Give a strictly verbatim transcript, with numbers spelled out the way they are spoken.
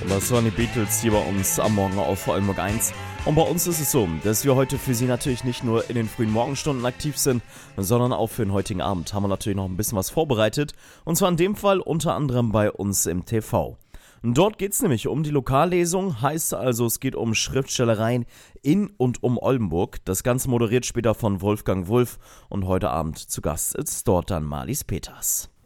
Das waren die Beatles hier bei uns am Morgen auf Oldenburg eins. Und bei uns ist es so, dass wir heute für Sie natürlich nicht nur in den frühen Morgenstunden aktiv sind, sondern auch für den heutigen Abend haben wir natürlich noch ein bisschen was vorbereitet. Und zwar in dem Fall unter anderem bei uns im T V. Dort geht es nämlich um die Lokallesung, heißt also, es geht um Schriftstellereien in und um Oldenburg. Das Ganze moderiert später von Wolfgang Wulff und heute Abend zu Gast ist dort dann Marlies Peters.